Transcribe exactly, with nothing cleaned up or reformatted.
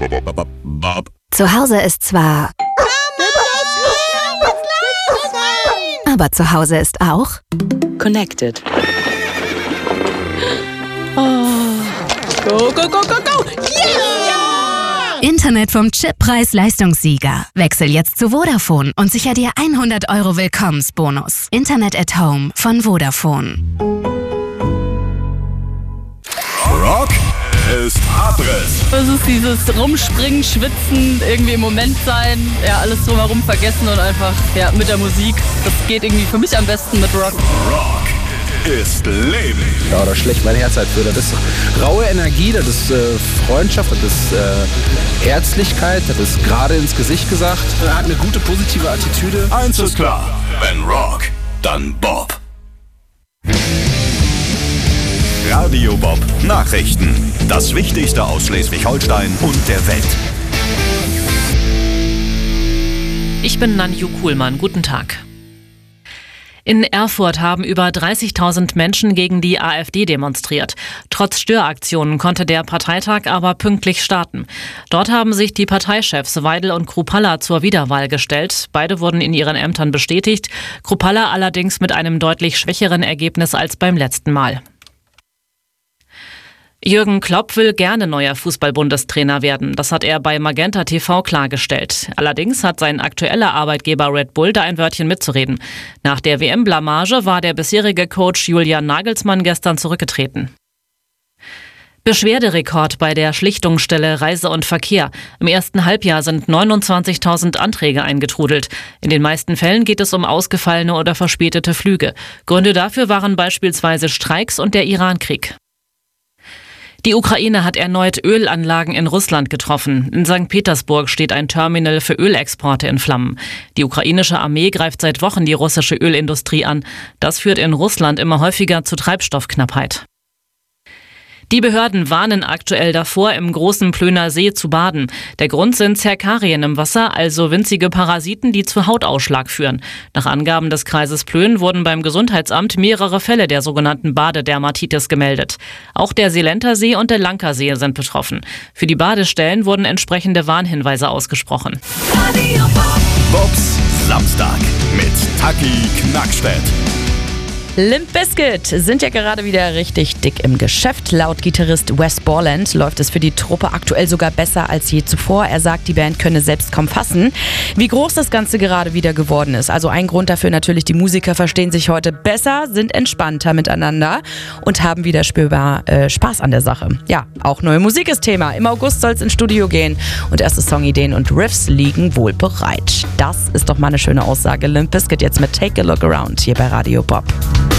Bob. Zu Hause ist zwar... Aber zu Hause ist auch... Connected. Oh. Go, go, go, go, go! Yeah! Internet vom Chippreis-Leistungssieger. Wechsel jetzt zu Vodafone und sicher dir hundert Euro Willkommensbonus. Internet at Home von Vodafone. Rock ist Abriss. Es ist dieses Rumspringen, Schwitzen, irgendwie im Moment sein, ja, alles drumherum vergessen und einfach, ja, mit der Musik. Das geht irgendwie für mich am besten mit Rock. Rock ist Leben. Ja, da schlägt mein Herz halt für. Das ist raue Energie, das ist äh, Freundschaft, das ist äh, Herzlichkeit, das ist gerade ins Gesicht gesagt. Er hat eine gute, positive Attitüde. Eins ist klar, wenn Rock, dann Bob. Radio Bob Nachrichten. Das Wichtigste aus Schleswig-Holstein und der Welt. Ich bin Nanju Kuhlmann. Guten Tag. In Erfurt haben über dreißigtausend Menschen gegen die AfD demonstriert. Trotz Störaktionen konnte der Parteitag aber pünktlich starten. Dort haben sich die Parteichefs Weidel und Kruppalla zur Wiederwahl gestellt. Beide wurden in ihren Ämtern bestätigt. Kruppalla allerdings mit einem deutlich schwächeren Ergebnis als beim letzten Mal. Jürgen Klopp will gerne neuer Fußball-Bundestrainer werden. Das hat er bei Magenta T V klargestellt. Allerdings hat sein aktueller Arbeitgeber Red Bull da ein Wörtchen mitzureden. Nach der W M-Blamage war der bisherige Coach Julian Nagelsmann gestern zurückgetreten. Beschwerderekord bei der Schlichtungsstelle Reise und Verkehr. Im ersten Halbjahr sind neunundzwanzigtausend Anträge eingetrudelt. In den meisten Fällen geht es um ausgefallene oder verspätete Flüge. Gründe dafür waren beispielsweise Streiks und der Irankrieg. Die Ukraine hat erneut Ölanlagen in Russland getroffen. In Sankt Petersburg steht ein Terminal für Ölexporte in Flammen. Die ukrainische Armee greift seit Wochen die russische Ölindustrie an. Das führt in Russland immer häufiger zu Treibstoffknappheit. Die Behörden warnen aktuell davor, im großen Plöner See zu baden. Der Grund sind Zerkarien im Wasser, also winzige Parasiten, die zu Hautausschlag führen. Nach Angaben des Kreises Plön wurden beim Gesundheitsamt mehrere Fälle der sogenannten Badedermatitis gemeldet. Auch der Seelenter See und der Lanker See sind betroffen. Für die Badestellen wurden entsprechende Warnhinweise ausgesprochen. Bobs Samstag mit Taki Knackstedt. Limp Bizkit sind ja gerade wieder richtig dick im Geschäft. Laut Gitarrist Wes Borland läuft es für die Truppe aktuell sogar besser als je zuvor. Er sagt, die Band könne selbst kaum fassen, wie groß das Ganze gerade wieder geworden ist. Also ein Grund dafür natürlich, die Musiker verstehen sich heute besser, sind entspannter miteinander und haben wieder spürbar äh, Spaß an der Sache. Ja, auch neue Musik ist Thema. Im August soll es ins Studio gehen und erste Songideen und Riffs liegen wohl bereit. Das ist doch mal eine schöne Aussage. Limp Bizkit jetzt mit Take a Look Around hier bei Radio Bob.